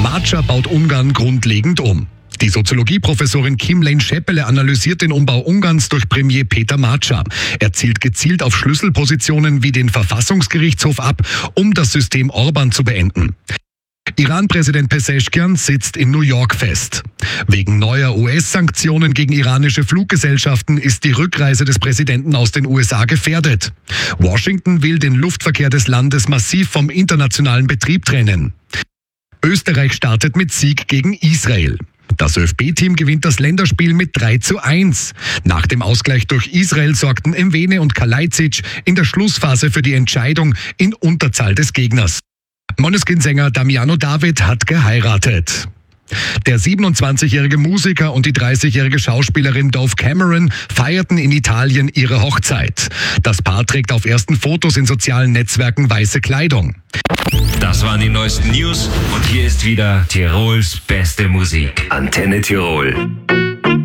Marcia baut Ungarn grundlegend um. Die Soziologieprofessorin Kim-Lane Scheppele analysiert den Umbau Ungarns durch Premier Peter Marcia. Er zielt gezielt auf Schlüsselpositionen wie den Verfassungsgerichtshof ab, um das System Orban zu beenden. Iran-Präsident Pezeshkian sitzt in New York fest. Wegen neuer US-Sanktionen gegen iranische Fluggesellschaften ist die Rückreise des Präsidenten aus den USA gefährdet. Washington will den Luftverkehr des Landes massiv vom internationalen Betrieb trennen. Österreich startet mit Sieg gegen Israel. Das ÖFB-Team gewinnt das Länderspiel mit 3:1. Nach dem Ausgleich durch Israel sorgten Mwene und Kalajdzic in der Schlussphase für die Entscheidung in Unterzahl des Gegners. Måneskin-Sänger Damiano David hat geheiratet. Der 27-jährige Musiker und die 30-jährige Schauspielerin Dove Cameron feierten in Italien ihre Hochzeit. Das Paar trägt auf ersten Fotos in sozialen Netzwerken weiße Kleidung. Das waren die neuesten News und hier ist wieder Tirols beste Musik. Antenne Tirol.